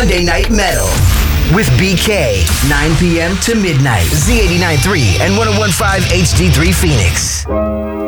Monday Night Metal with BK, 9 p.m. to midnight. Z89.3 and 101.5 HD3 Phoenix.